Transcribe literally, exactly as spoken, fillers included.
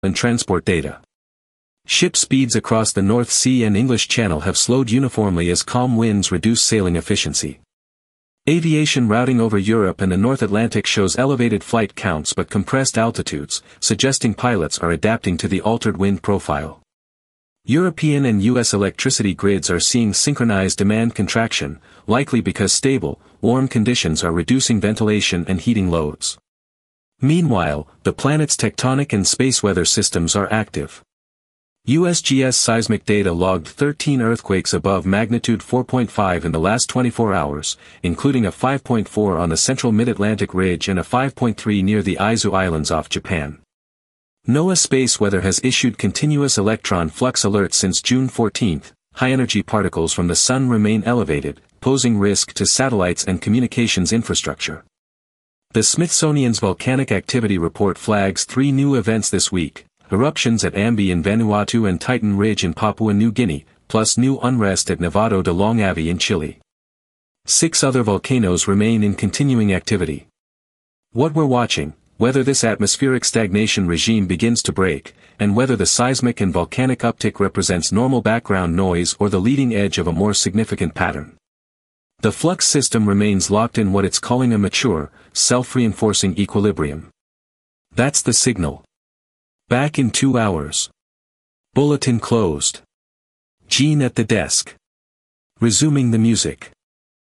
and transport data. Ship speeds across the North Sea and English Channel have slowed uniformly as calm winds reduce sailing efficiency. Aviation routing over Europe and the North Atlantic shows elevated flight counts but compressed altitudes, suggesting pilots are adapting to the altered wind profile. European and U S electricity grids are seeing synchronized demand contraction, likely because stable, warm conditions are reducing ventilation and heating loads. Meanwhile, the planet's tectonic and space weather systems are active. U S G S seismic data logged thirteen earthquakes above magnitude four point five in the last twenty-four hours, including a five point four on the central Mid-Atlantic ridge and a five point three near the Izu Islands off Japan. NOAA Space Weather has issued continuous electron flux alerts since June fourteenth. High-energy particles from the Sun remain elevated, posing risk to satellites and communications infrastructure. The Smithsonian's Volcanic Activity Report flags three new events this week: eruptions at Ambi in Vanuatu and Titan Ridge in Papua New Guinea, plus new unrest at Nevado de Longaví in Chile. Six other volcanoes remain in continuing activity. What we're watching, whether this atmospheric stagnation regime begins to break, and whether the seismic and volcanic uptick represents normal background noise or the leading edge of a more significant pattern. The flux system remains locked in what it's calling a mature, self-reinforcing equilibrium. That's the signal. Back in two hours. Bulletin closed. Gene at the desk. Resuming the music.